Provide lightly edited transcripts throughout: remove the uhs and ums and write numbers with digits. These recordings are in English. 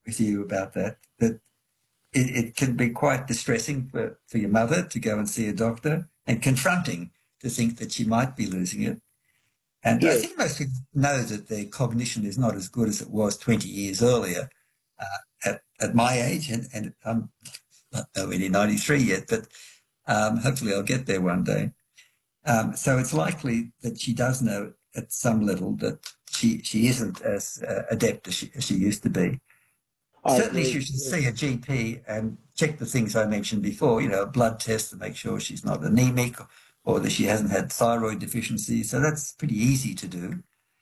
with you about that. That it can be quite distressing for your mother to go and see a doctor, and confronting to think that she might be losing it. And I think most people know that their cognition is not as good as it was 20 years earlier at my age, and I'm not really 93 yet, but hopefully I'll get there one day. So it's likely that she does know at some level that she isn't as adept as she used to be. Certainly she should see a GP and check the things I mentioned before, a blood test to make sure she's not anemic or that she hasn't had thyroid deficiency. So that's pretty easy to do.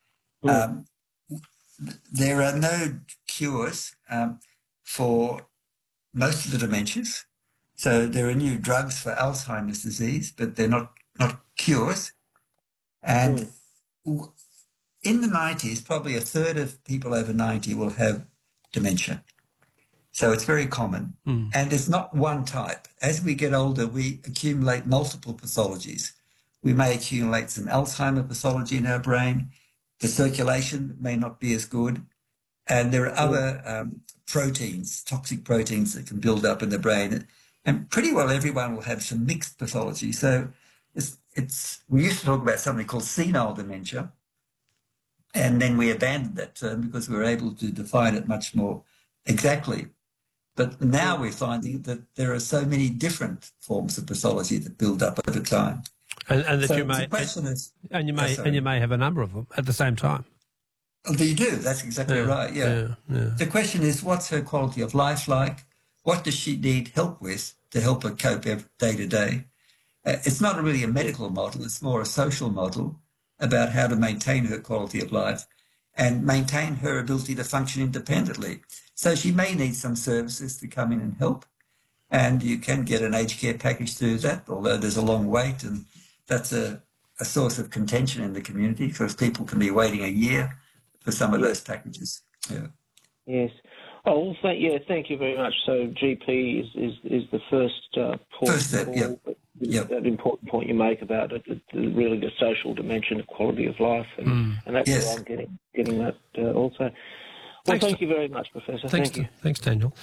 There are no cures for most of the dementias. So there are new drugs for Alzheimer's disease, but they're not cures. And in the 90s, probably a third of people over 90 will have dementia. So it's very common. And it's not one type. As we get older, we accumulate multiple pathologies. We may accumulate some Alzheimer pathology in our brain. The circulation may not be as good. And there are other proteins, toxic proteins that can build up in the brain. And pretty well everyone will have some mixed pathology. So we used to talk about something called senile dementia. And then we abandoned that term because we were able to define it much more exactly. But now we're finding that there are so many different forms of pathology that build up over time. And that so you may, the question is, and you may have a number of them at the same time. Oh, you do. That's exactly right. Yeah. The question is, what's her quality of life like? What does she need help with to help her cope day to day? It's not really a medical model. It's more a social model about how to maintain her quality of life and maintain her ability to function independently. So she may need some services to come in and help. And you can get an aged care package through that, although there's a long wait. And that's a source of contention in the community because people can be waiting a year for some of those packages. Yeah. Yes. Oh, well, thank you very much. So GP is the first port. First step, yeah. That important point you make about it, really the social dimension of quality of life, and that's where I'm getting that also. Well, thank you very much, Professor. Thank you. Thanks, Daniel.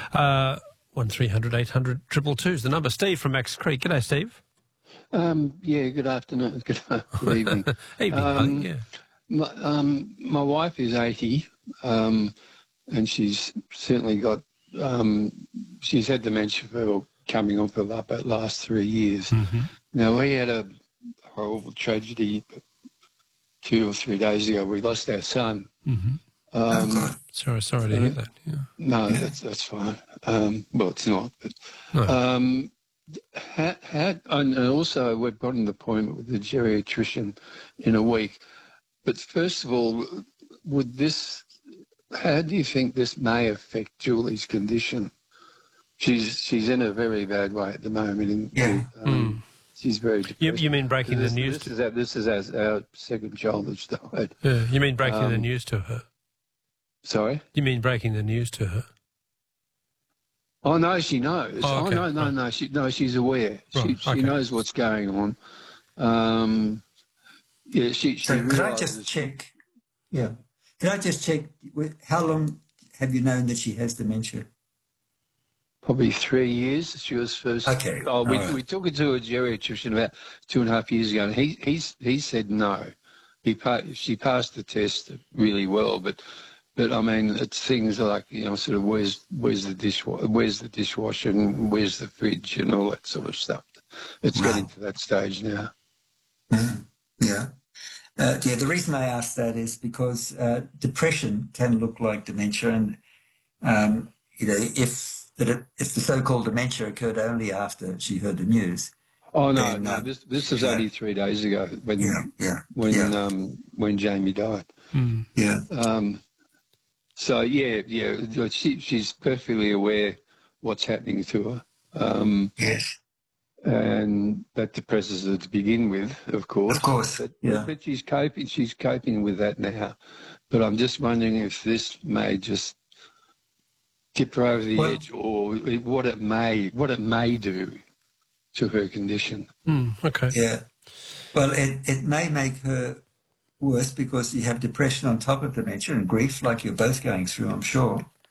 1300 800 222 is the number. Steve from Max Creek. G'day, Steve. Good afternoon. Good evening. Evening, my wife is 80, and she's certainly got, she's had dementia for coming on for about the last 3 years. Mm-hmm. Now, we had a horrible tragedy 2 or 3 days ago. We lost our son. Mm-hmm. Sorry to hear that. Yeah. No, that's fine. Well, it's not. But, no. And also, we've got an appointment with the geriatrician in a week. But first of all, how do you think this may affect Julie's condition? She's in a very bad way at the moment. She's very depressed. You mean breaking the news? This is our second child that's died. Yeah, you mean breaking the news to her? Sorry? You mean breaking the news to her? Oh, no, she knows. Oh, okay. No, she's aware. She knows what's going on. Could I just check? Yeah. Could I just check, how long have you known that she has dementia? Probably 3 years. She was first. Okay. We took her to a geriatrician about 2.5 years ago, and he said no. She passed the test really well, but I mean, it's things like, sort of where's the dishwasher and where's the fridge and all that sort of stuff. It's getting to that stage now. Yeah. The reason I ask that is because depression can look like dementia, and if the so-called dementia occurred only after she heard the news. Oh no, this was only 3 days ago when Jamie died. Mm. Yeah. So she's perfectly aware what's happening to her. Yes. And that depresses her to begin with, of course. Of course, but she's coping with that now. But I'm just wondering if this may just tip her over the edge, or what it may do to her condition. Okay. Yeah. Well, it may make her worse because you have depression on top of dementia and grief, like you're both going through, I'm sure.